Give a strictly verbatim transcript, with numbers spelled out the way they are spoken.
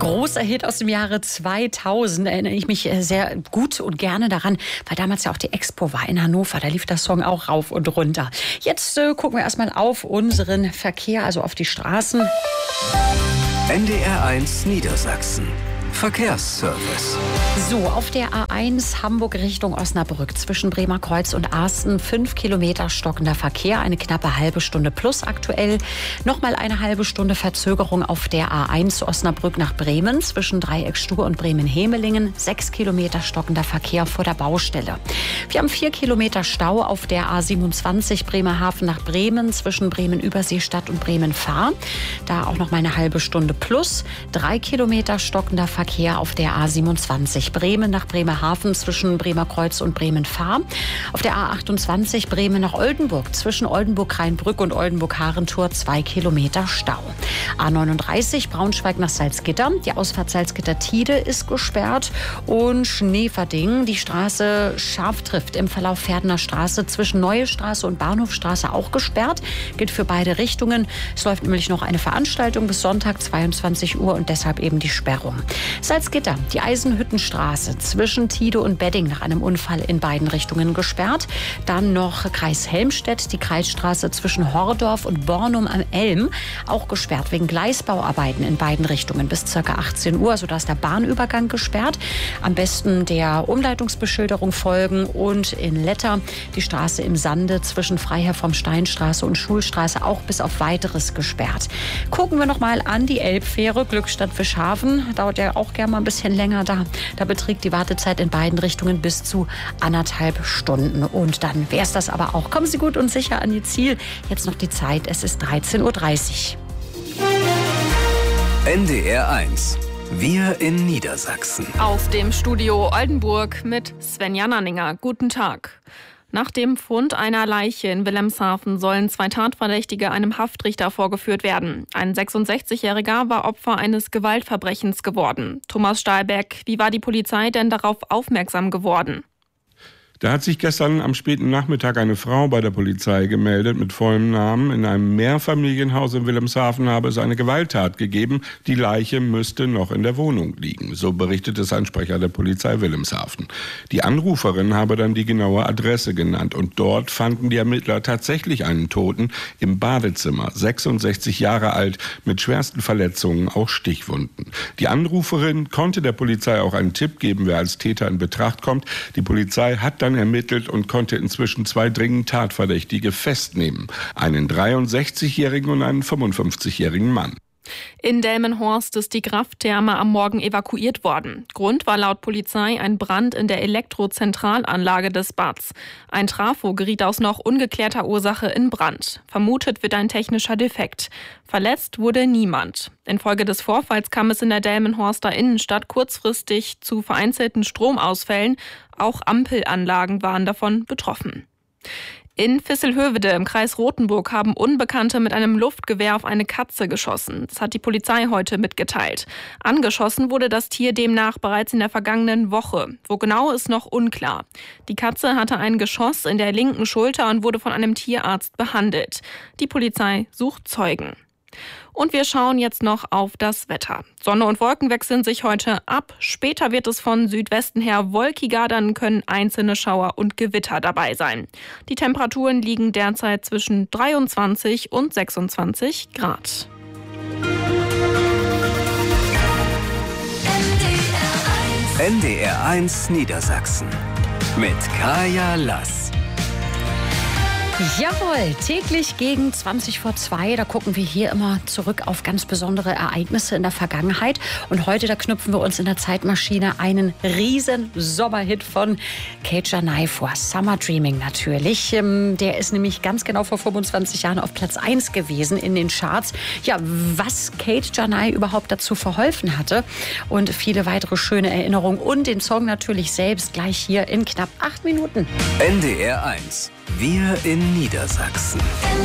Großer Hit aus dem Jahre zweitausend, erinnere ich mich sehr gut und gerne daran, weil damals ja auch die Expo war in Hannover. Da lief der Song auch rauf und runter. Jetzt äh, gucken wir erstmal auf unseren Verkehr, also auf die Straßen. N D R eins Niedersachsen. Verkehrsservice. So, auf der A eins Hamburg Richtung Osnabrück zwischen Bremerkreuz und Arsten fünf Kilometer stockender Verkehr, eine knappe halbe Stunde plus aktuell. Nochmal eine halbe Stunde Verzögerung auf der A eins Osnabrück nach Bremen zwischen Dreieckstuhl und Bremen-Hemelingen, sechs Kilometer stockender Verkehr vor der Baustelle. Wir haben vier Kilometer Stau auf der A siebenundzwanzig Bremerhaven nach Bremen zwischen Bremen-Überseestadt und Bremen-Fahr. Da auch noch mal eine halbe Stunde plus, drei Kilometer stockender Verkehr Verkehr auf der A siebenundzwanzig Bremen nach Bremerhaven zwischen Bremerkreuz und Bremen-Fahr. Auf der A achtundzwanzig Bremen nach Oldenburg zwischen Oldenburg-Rheinbrück und Oldenburg-Harentor zwei Kilometer Stau. A neununddreißig Braunschweig nach Salzgitter. Die Ausfahrt Salzgitter-Tide ist gesperrt und Schneverding. Die Straße scharf trifft im Verlauf Pferdener Straße zwischen Neue Straße und Bahnhofstraße auch gesperrt. Gilt für beide Richtungen. Es läuft nämlich noch eine Veranstaltung bis Sonntag zweiundzwanzig Uhr und deshalb eben die Sperrung. Salzgitter, die Eisenhüttenstraße zwischen Tide und Bedding nach einem Unfall in beiden Richtungen gesperrt. Dann noch Kreis Helmstedt, die Kreisstraße zwischen Hordorf und Bornum am Elm, auch gesperrt wegen Gleisbauarbeiten in beiden Richtungen bis ca. achtzehn Uhr. Also da ist der Bahnübergang gesperrt. Am besten der Umleitungsbeschilderung folgen und in Letter die Straße im Sande zwischen Freiherr vom Steinstraße und Schulstraße auch bis auf Weiteres gesperrt. Gucken wir noch mal an die Elbfähre Glückstadt Fischhafen. Dauert ja auch gerne mal ein bisschen länger da. Da beträgt die Wartezeit in beiden Richtungen bis zu anderthalb Stunden. Und dann wäre es das aber auch. Kommen Sie gut und sicher an Ihr Ziel. Jetzt noch die Zeit. Es ist dreizehn Uhr dreißig. N D R eins. Wir in Niedersachsen. Aus dem Studio Oldenburg mit Svenja Nanninger. Guten Tag. Nach dem Fund einer Leiche in Wilhelmshaven sollen zwei Tatverdächtige einem Haftrichter vorgeführt werden. Ein sechsundsechzigjähriger war Opfer eines Gewaltverbrechens geworden. Thomas Stahlberg, wie war die Polizei denn darauf aufmerksam geworden? Da hat sich gestern am späten Nachmittag eine Frau bei der Polizei gemeldet mit vollem Namen. In einem Mehrfamilienhaus in Wilhelmshaven habe es eine Gewalttat gegeben. Die Leiche müsste noch in der Wohnung liegen. So berichtet es ein Sprecher der Polizei Wilhelmshaven. Die Anruferin habe dann die genaue Adresse genannt. Und dort fanden die Ermittler tatsächlich einen Toten im Badezimmer. sechsundsechzig Jahre alt, mit schwersten Verletzungen, auch Stichwunden. Die Anruferin konnte der Polizei auch einen Tipp geben, wer als Täter in Betracht kommt. Die Polizei hat dann ermittelt und konnte inzwischen zwei dringend Tatverdächtige festnehmen. Einen dreiundsechzigjährigen und einen fünfundfünfzigjährigen Mann. In Delmenhorst ist die Krafttherme am Morgen evakuiert worden. Grund war laut Polizei ein Brand in der Elektrozentralanlage des Bads. Ein Trafo geriet aus noch ungeklärter Ursache in Brand. Vermutet wird ein technischer Defekt. Verletzt wurde niemand. Infolge des Vorfalls kam es in der Delmenhorster Innenstadt kurzfristig zu vereinzelten Stromausfällen. Auch Ampelanlagen waren davon betroffen. In Visselhövede im Kreis Rothenburg haben Unbekannte mit einem Luftgewehr auf eine Katze geschossen. Das hat die Polizei heute mitgeteilt. Angeschossen wurde das Tier demnach bereits in der vergangenen Woche. Wo genau, ist noch unklar. Die Katze hatte ein Geschoss in der linken Schulter und wurde von einem Tierarzt behandelt. Die Polizei sucht Zeugen. Und wir schauen jetzt noch auf das Wetter. Sonne und Wolken wechseln sich heute ab. Später wird es von Südwesten her wolkiger, dann können einzelne Schauer und Gewitter dabei sein. Die Temperaturen liegen derzeit zwischen dreiundzwanzig und sechsundzwanzig Grad. N D R eins Niedersachsen mit Kaya Lass. Jawohl, täglich gegen zwanzig vor zwei, da gucken wir hier immer zurück auf ganz besondere Ereignisse in der Vergangenheit. Und heute, da knüpfen wir uns in der Zeitmaschine einen riesen Sommerhit von Kate Janai vor. Summer Dreaming natürlich. Der ist nämlich ganz genau vor fünfundzwanzig Jahren auf Platz eins gewesen in den Charts. Ja, was Kate Janai überhaupt dazu verholfen hatte und viele weitere schöne Erinnerungen und den Song natürlich selbst gleich hier in knapp acht Minuten. N D R eins. Wir in Niedersachsen.